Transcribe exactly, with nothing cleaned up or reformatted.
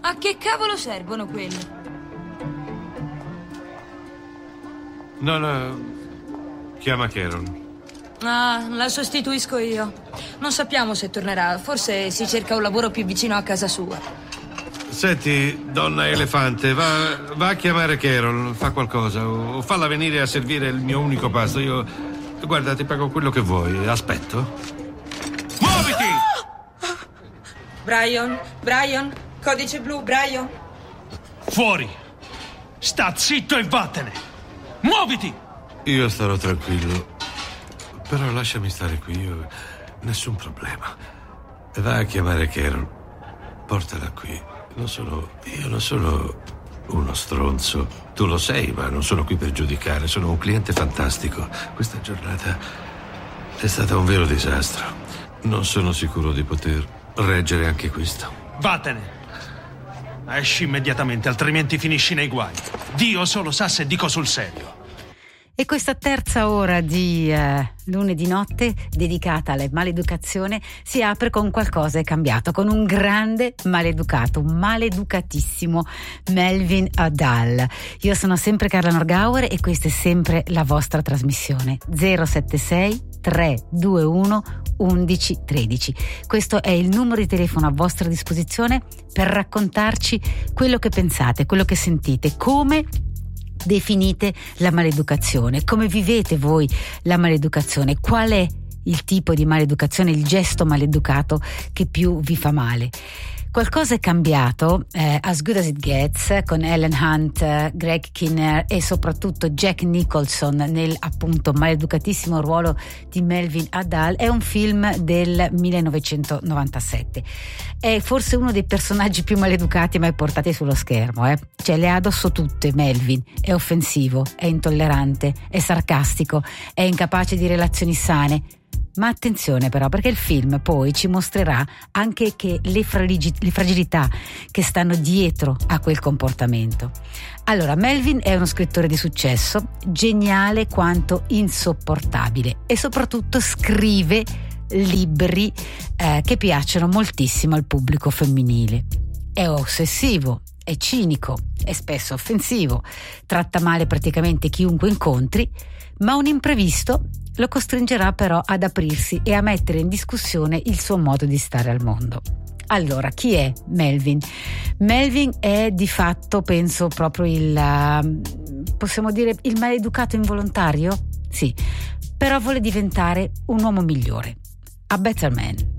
A che cavolo servono quelli? No, no, chiama Carol. Ah, la sostituisco io. Non sappiamo se tornerà. Forse si cerca un lavoro più vicino a casa sua. Senti, donna elefante, va, va a chiamare Carol, fa qualcosa, o falla venire a servire il mio unico pasto. Io, guarda, ti pago quello che vuoi. Aspetto. Muoviti! Brian, Brian, codice blu, Brian. Fuori! Sta zitto e vattene! Muoviti! Io starò tranquillo. Però lasciami stare qui, io... nessun problema. Va a chiamare Carol. Portala qui. Non sono... io non sono uno stronzo. Tu lo sei, ma non sono qui per giudicare. Sono un cliente fantastico. Questa giornata è stata un vero disastro. Non sono sicuro di poter reggere anche questo. Vattene! Esci immediatamente, altrimenti finisci nei guai. Dio solo sa se dico sul serio. E questa terza ora di eh, lunedì notte dedicata alla maleducazione si apre con qualcosa è cambiato, con un grande maleducato, un maleducatissimo Melvin Udall. Io sono sempre Carla Norgauer e questa è sempre la vostra trasmissione zero sette sei tre due uno undici tredici. Questo è il numero di telefono a vostra disposizione per raccontarci quello che pensate, quello che sentite, come definite la maleducazione, come vivete voi la maleducazione, qual è il tipo di maleducazione, il gesto maleducato che più vi fa male. Qualcosa è cambiato, eh, As Good As It Gets, con Ellen Hunt, Greg Kinnear e soprattutto Jack Nicholson nel appunto maleducatissimo ruolo di Melvin Udall. È un film del millenovecentonovantasette. È forse uno dei personaggi più maleducati mai portati sullo schermo, eh? Cioè le ha addosso tutte Melvin. È offensivo, è intollerante, è sarcastico, è incapace di relazioni sane. Ma attenzione però, perché il film poi ci mostrerà anche che le, fragili, le fragilità che stanno dietro a quel comportamento. Allora, Melvin è uno scrittore di successo, geniale quanto insopportabile, e soprattutto scrive libri eh, che piacciono moltissimo al pubblico femminile. È ossessivo, è cinico, è spesso offensivo, tratta male praticamente chiunque incontri, ma un imprevisto lo costringerà però ad aprirsi e a mettere in discussione il suo modo di stare al mondo. Allora, chi è Melvin? Melvin è di fatto, penso, proprio il, possiamo dire, il maleducato involontario? Sì, però vuole diventare un uomo migliore, a better man.